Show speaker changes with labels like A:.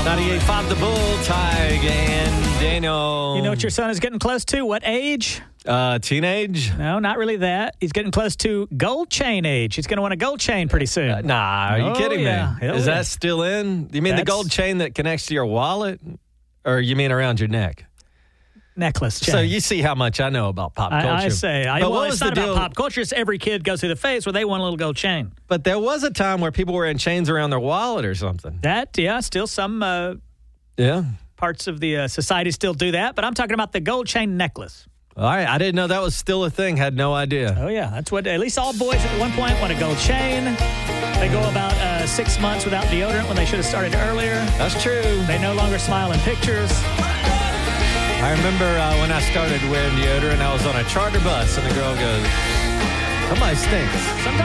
A: 98.5 The Bull, Tig and Daniel.
B: You know what your son is getting close to? What age?
A: Teenage?
B: No, not really that. He's getting close to gold chain age. He's going to want a gold chain pretty soon.
A: Nah, are you kidding me? Is that still in? You mean the gold chain that connects to your wallet? Or you mean around your neck?
B: Necklace chain.
A: So you see how much I know about pop culture.
B: I say.
A: But what was
B: it's
A: the
B: not
A: deal?
B: about pop culture. It's every kid goes through the phase where they want a little gold chain.
A: But there was a time where people were in chains around their wallet or something.
B: Still some
A: Yeah.
B: parts of the society still do that. But I'm talking about the gold chain necklace.
A: All right. I didn't know that was still a thing. Had no idea.
B: Oh, yeah. That's what at least all boys at one point want a gold chain. They go about 6 months without deodorant when they should have started earlier.
A: That's true.
B: They no longer smile in pictures.
A: I remember when I started wearing deodorant, I was on a charter bus, and the girl goes, somebody stinks.
B: Sometimes